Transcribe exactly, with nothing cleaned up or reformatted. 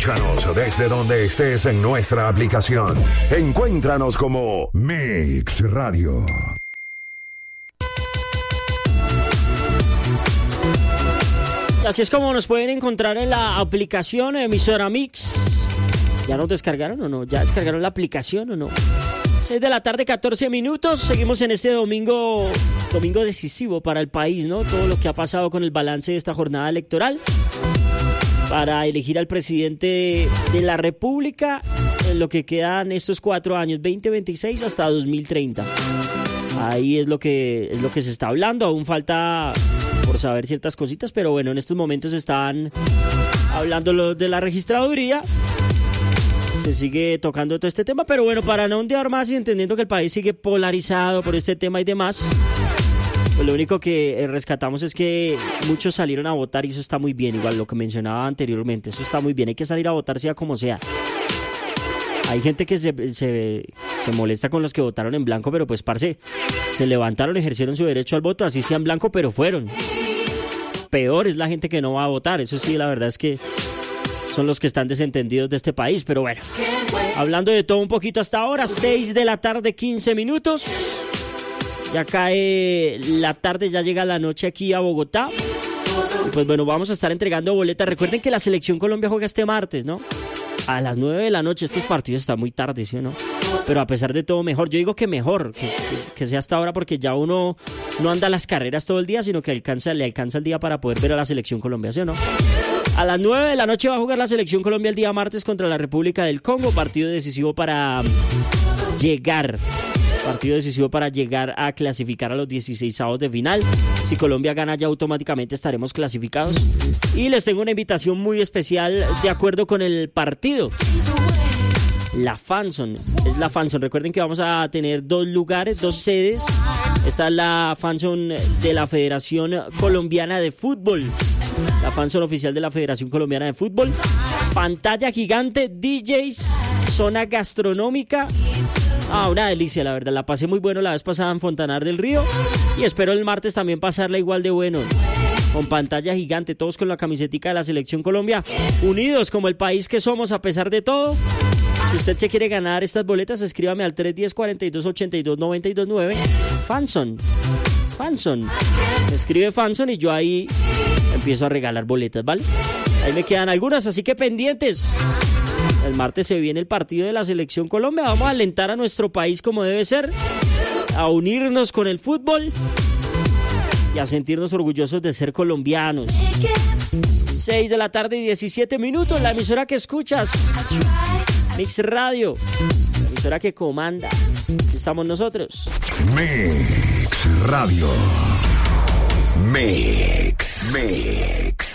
Escúchanos desde donde estés en nuestra aplicación. Encuéntranos como Mix Radio. Así es como nos pueden encontrar en la aplicación Emisora Mix. ¿Ya nos descargaron o no? ¿Ya descargaron la aplicación o no? seis de la tarde, catorce minutos. Seguimos en este domingo, domingo decisivo para el país, ¿no? Todo lo que ha pasado con el balance de esta jornada electoral para elegir al presidente de la República en lo que quedan estos cuatro años, veinte veintiséis hasta dos mil treinta. Ahí es lo que, es lo que se está hablando. Aún falta por saber ciertas cositas, pero bueno, en estos momentos están hablando los de la registraduría. Se sigue tocando todo este tema, pero bueno, para no ondear más y entendiendo que el país sigue polarizado por este tema y demás, pues lo único que rescatamos es que muchos salieron a votar y eso está muy bien, igual lo que mencionaba anteriormente, eso está muy bien, hay que salir a votar sea como sea. Hay gente que se, se, se molesta con los que votaron en blanco, pero pues parce, se levantaron, ejercieron su derecho al voto, así sea en blanco, pero fueron. Peor es la gente que no va a votar, eso sí, la verdad es que son los que están desentendidos de este país, pero bueno, hablando de todo un poquito hasta ahora, seis de la tarde, quince minutos, ya cae la tarde, ya llega la noche aquí a Bogotá, y pues bueno, vamos a estar entregando boletas. Recuerden que la Selección Colombia juega este martes, ¿no? A las nueve de la noche. Estos partidos están muy tarde, ¿sí o no? Pero a pesar de todo, mejor. Yo digo que mejor, que, que, que sea hasta ahora, porque ya uno no anda a las carreras todo el día, sino que alcanza, le alcanza el día para poder ver a la Selección Colombia, ¿sí o no? A las nueve de la noche va a jugar la Selección Colombia el día martes contra la República del Congo. Partido decisivo para llegar. Partido decisivo para llegar a clasificar a los dieciseisavos de final. Si Colombia gana, ya automáticamente estaremos clasificados. Y les tengo una invitación muy especial de acuerdo con el partido. La Fanzone. Es la Fanzone. Recuerden que vamos a tener dos lugares, dos sedes. Esta es la Fanzone de la Federación Colombiana de Fútbol. La Fanzone oficial de la Federación Colombiana de Fútbol. Pantalla gigante, D Js, zona gastronómica. Ah, una delicia, la verdad. La pasé muy bueno la vez pasada en Fontanar del Río. Y espero el martes también pasarla igual de bueno. Con pantalla gigante, todos con la camisetica de la Selección Colombia. Unidos como el país que somos a pesar de todo. Si usted se quiere ganar estas boletas, escríbame al tres uno cero, cuatro dos ocho dos, nueve dos nueve. Fanzone. Fanzone. Escribe Fanzone y yo ahí empiezo a regalar boletas, ¿vale? Ahí me quedan algunas, así que pendientes. El martes se viene el partido de la Selección Colombia. Vamos a alentar a nuestro país como debe ser, a unirnos con el fútbol y a sentirnos orgullosos de ser colombianos. seis de la tarde y diecisiete minutos, la emisora que escuchas, Mix Radio, la emisora que comanda. Aquí estamos nosotros. Mix Radio. Mix. Mix.